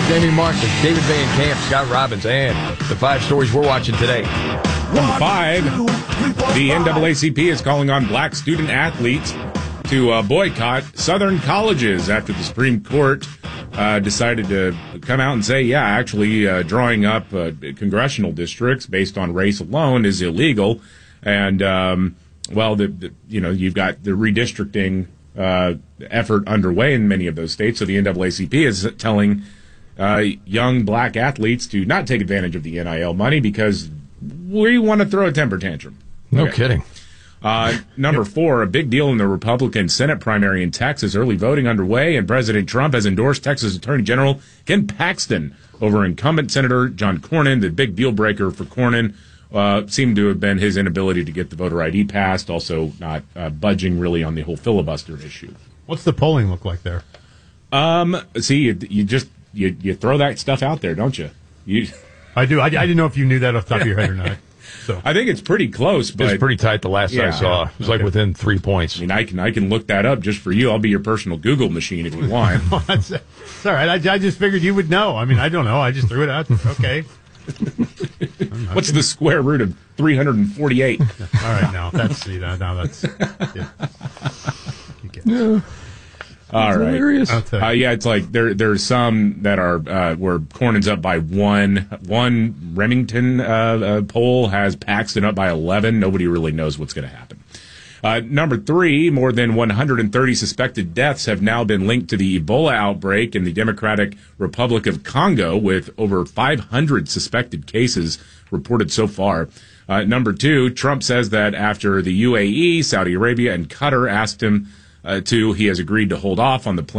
Jamie Martin, David Van Camp, Scott Robbins, and the 5 stories we're watching today. Number 5, the NAACP is calling on black student athletes to boycott Southern colleges after the Supreme Court decided to come out and say, drawing up congressional districts based on race alone is illegal. And, you've got the redistricting effort underway in many of those states. So the NAACP is telling young black athletes to not take advantage of the NIL money because we want to throw a temper tantrum. No kidding. Number 4, a big deal in the Republican Senate primary in Texas. Early voting underway, and President Trump has endorsed Texas Attorney General Ken Paxton over incumbent Senator John Cornyn. The big deal breaker for Cornyn seemed to have bbeen his inability to get the voter ID passed, also not budging really on the whole filibuster issue. What's the polling look like there? You throw that stuff out there, don't you? I do. I didn't know if you knew that off the top of your head or not. So I think it's pretty close, but it was pretty tight the last I saw. It was like within 3 points. I mean, I can look that up just for you. I'll be your personal Google machine if you want. It's all right. I just figured you would know. I mean, I don't know. I just threw it out. Okay. What's the square root of 348? All right, now that's yeah. All right. Hilarious. It's like there's some that are where Cornyn's up by 1. One Remington poll has Paxton up by 11. Nobody really knows what's going to happen. Number 3, more than 130 suspected deaths have now been linked to the Ebola outbreak in the Democratic Republic of Congo, with over 500 suspected cases reported so far. Number 2, Trump says that after the UAE, Saudi Arabia, and Qatar asked him he has agreed to hold off on the plan